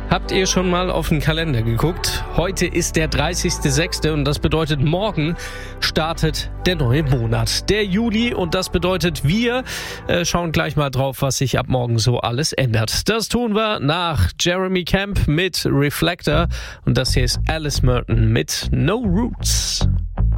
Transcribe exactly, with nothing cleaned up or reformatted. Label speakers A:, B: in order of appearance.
A: Habt ihr schon mal auf den Kalender geguckt? Heute ist der dreißigster sechste und das bedeutet, morgen startet der neue Monat, der Juli. Und das bedeutet, wir äh, schauen gleich mal drauf, was sich ab morgen so alles ändert. Das tun wir nach Jeremy Camp mit Reflector und das hier ist Alice Merton mit No Roots.